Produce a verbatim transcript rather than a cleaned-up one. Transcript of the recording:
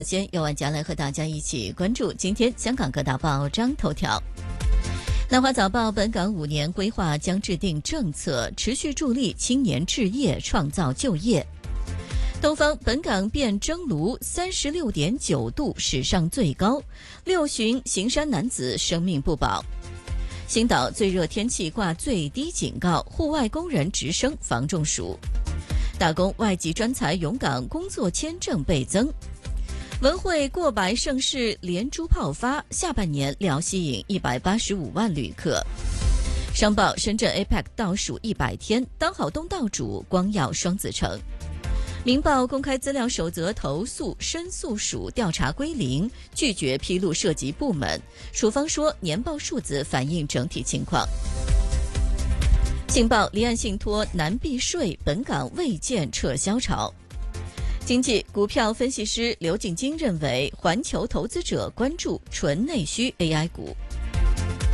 先由晚佳来和大家一起关注今天香港各大报章头条。南华早报：本港五年规划将制定政策，持续助力青年置业，创造就业。东方：本港变蒸炉，三十六点九度，史上最高。六旬行山男子生命不保。星岛：最热天气挂最低警告，户外工人直升防中暑。打工外籍专才涌港，工作签证倍增。文汇：过百盛事连珠炮发，下半年料吸引一百八十五万旅客。商报：深圳 A P E C 倒数一百天，当好东道主，光耀双子城。明报：公开资料守则投诉申诉署调查归零，拒绝披露涉及部门。署方说年报数字反映整体情况。信报：离岸信托难避税，本港未见撤销潮。经济股票分析师刘景金认为，环球投资者关注纯内需 A I 股。